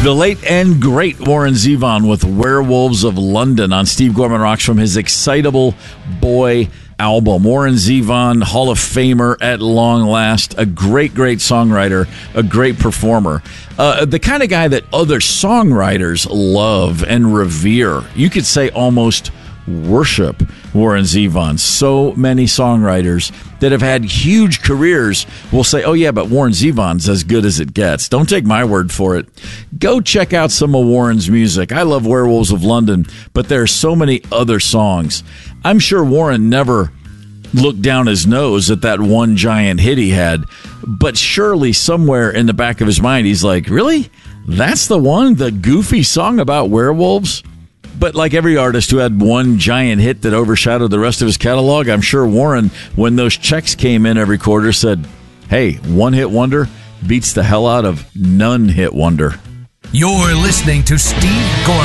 The late and great Warren Zevon with Werewolves of London on Steve Gorman Rocks from his Excitable Boy album. Warren Zevon, Hall of Famer at long last, a great, great songwriter, a great performer. The kind of guy that other songwriters love and revere. You could say almost worship Warren Zevon. So many songwriters that have had huge careers will say, oh yeah, but Warren Zevon's as good as it gets. Don't take my word for it. Go check out some of Warren's music. I love Werewolves of London, but there are so many other songs. I'm sure Warren never looked down his nose at that one giant hit he had, but surely somewhere in the back of his mind he's like, really? That's the one? The goofy song about werewolves? But like every artist who had one giant hit that overshadowed the rest of his catalog, I'm sure Warren, when those checks came in every quarter, said, hey, one hit wonder beats the hell out of none hit wonder. You're listening to Steve Gorman.